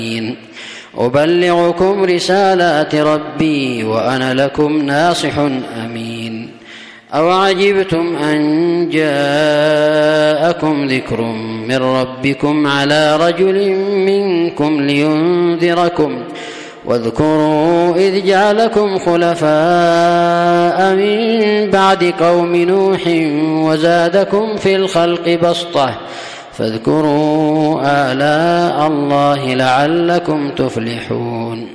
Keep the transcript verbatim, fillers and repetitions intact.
أبلغكم رسالات ربي وأنا لكم ناصح أمين. أوعجبتم أن جاءكم ذكر من ربكم على رجل منكم لينذركم واذكروا إذ جعلكم خلفاء من بعد قوم نوح وزادكم في الخلق بسطة فاذكروا آلاء الله لعلكم تفلحون.